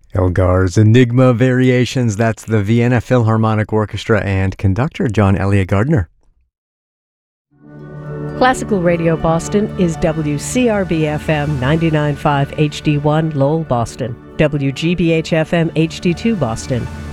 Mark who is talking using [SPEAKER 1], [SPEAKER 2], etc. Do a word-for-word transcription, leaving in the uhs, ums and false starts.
[SPEAKER 1] Elgar's Enigma Variations. That's the Vienna Philharmonic Orchestra and conductor John Elliott Gardner.
[SPEAKER 2] Classical Radio Boston is W C R B F M ninety-nine point five H D one Lowell, Boston, W G B H F M H D two Boston,